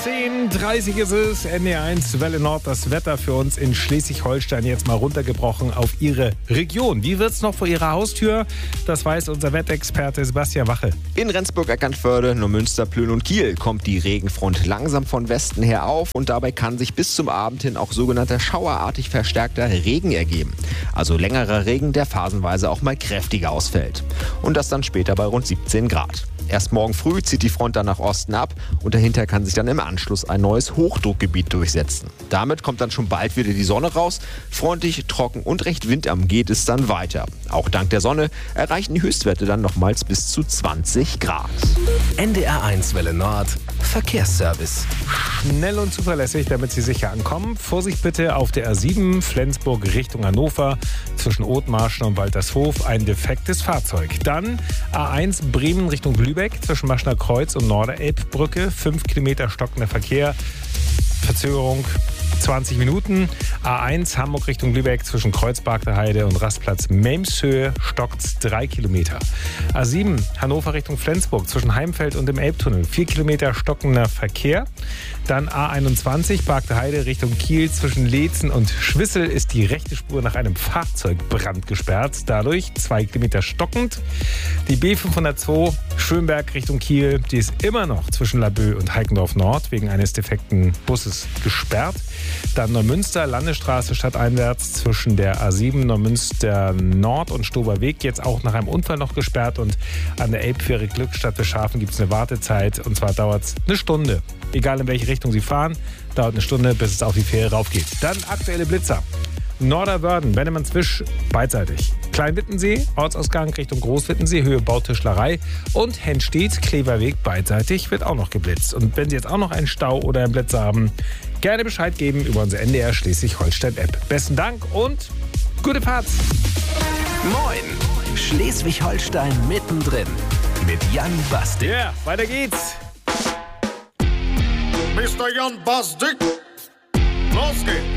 10:30 ist es, NDR1 Welle Nord, das Wetter für uns in Schleswig-Holstein jetzt mal runtergebrochen auf Ihre Region. Wie wird's noch vor Ihrer Haustür? Das weiß unser Wettexperte Sebastian Wache. In Rendsburg, Eckernförde, Neumünster, Plön und Kiel kommt die Regenfront langsam von Westen her auf und dabei kann sich bis zum Abend hin auch sogenannter schauerartig verstärkter Regen ergeben. Also längerer Regen, der phasenweise auch mal kräftiger ausfällt. Und das dann später bei rund 17 Grad. Erst morgen früh zieht die Front dann nach Osten ab und dahinter kann sich dann im Anschluss ein neues Hochdruckgebiet durchsetzen. Damit kommt dann schon bald wieder die Sonne raus. Freundlich, trocken und recht windarm geht es dann weiter. Auch dank der Sonne erreichen die Höchstwerte dann nochmals bis zu 20 Grad. NDR1 Welle Nord Verkehrsservice. Schnell und zuverlässig, damit Sie sicher ankommen. Vorsicht bitte auf der A7 Flensburg Richtung Hannover zwischen Othmarschen und Waltershof ein defektes Fahrzeug. Dann A1 Bremen Richtung Lübeck zwischen Maschner Kreuz und Norderelbbrücke 5 Kilometer stockender Verkehr. Verzögerung 20 Minuten. A1 Hamburg Richtung Lübeck zwischen Kreuzbarkter Heide und Rastplatz Memshöhe stockt 3 Kilometer. A7 Hannover Richtung Flensburg zwischen Heimfeld und dem Elbtunnel 4 Kilometer stockender Verkehr. Dann A21 Barkter Heide Richtung Kiel zwischen Leetzen und Schwissel ist die rechte Spur nach einem Fahrzeugbrand gesperrt. Dadurch 2 Kilometer stockend. Die B502 Schönberg Richtung Kiel, die ist immer noch zwischen Laboe und Heikendorf Nord wegen eines defekten Busses gesperrt. Dann Neumünster, Landesstraße stadteinwärts zwischen der A7 Neumünster Nord und Stoberweg jetzt auch nach einem Unfall noch gesperrt und an der Elbfähre Glückstadt Beschafen gibt es eine Wartezeit und zwar dauert es eine Stunde. Egal in welche Richtung Sie fahren, dauert eine Stunde, bis es auf die Fähre raufgeht. Dann aktuelle Blitzer. Norderwörden, Wennemannswisch, beidseitig. Kleinwittensee, Ortsausgang Richtung Großwittensee, Höhe Bautischlerei und Henstedt, Kleverweg, beidseitig wird auch noch geblitzt. Und wenn Sie jetzt auch noch einen Stau oder einen Blitzer haben, gerne Bescheid geben über unsere NDR Schleswig-Holstein-App. Besten Dank und gute Fahrt! Moin! Schleswig-Holstein mittendrin mit Jan Bastik. Ja, weiter geht's! Mr. Jan Bastik, los geht's!